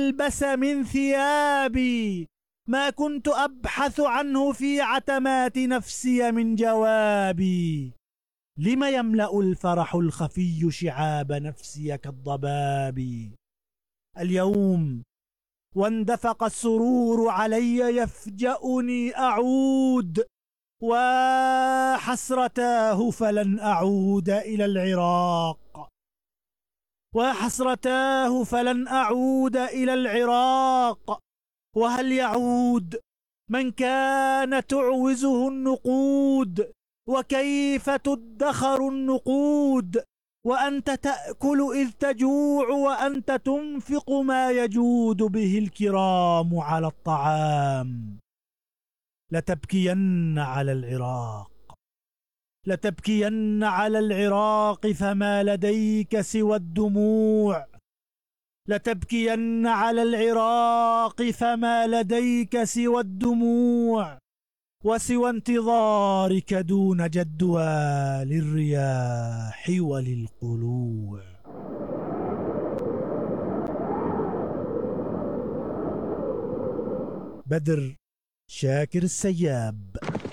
ألبس من ثيابي ما كنت أبحث عنه في عتمات نفسي من جوابي. لم يملأ الفرح الخفي شعاب نفسي كالضباب. اليوم واندفق السرور علي يفجأني أعود، وحسرتاه فلن أعود إلى العراق، وحسرتاه فلن أعود إلى العراق. وهل يعود من كان تعوزه النقود؟ وكيف تدخر النقود وأنت تأكل إذ تجوع، وأنت تنفق ما يجود به الكرام على الطعام. لتبكين على العراق، لتبكين على العراق، فما لديك سوى الدموع. لتبكين على العراق، فما لديك سوى الدموع، وسوى انتظارك دون جدوى للرياح وللقلوع. بدر شاكر السياب.